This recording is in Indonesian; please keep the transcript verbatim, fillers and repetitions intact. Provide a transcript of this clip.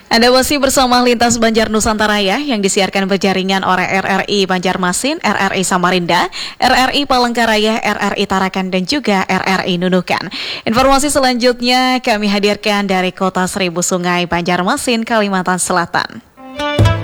Anda masih bersama Lintas Banjar Nusantara ya, yang disiarkan berjaringan oleh R R I Banjarmasin, R R I Samarinda, R R I Palangkaraya, R R I Tarakan, dan juga R R I Nunukan. Informasi selanjutnya kami hadirkan dari Kota Seribu Sungai, Banjarmasin, Kalimantan Selatan.